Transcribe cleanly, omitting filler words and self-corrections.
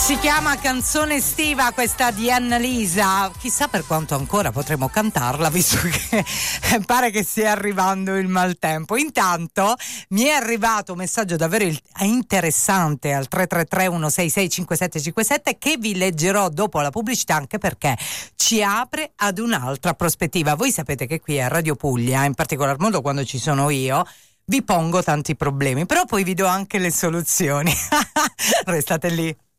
Si chiama Canzone estiva questa di Annalisa, chissà per quanto ancora potremo cantarla visto che pare che stia arrivando il maltempo. Intanto mi è arrivato un messaggio davvero interessante al 333 166 5757 che vi leggerò dopo la pubblicità, anche perché ci apre ad un'altra prospettiva. Voi sapete che qui a Radio Puglia, in particolar modo quando ci sono io, vi pongo tanti problemi, però poi vi do anche le soluzioni. Restate lì.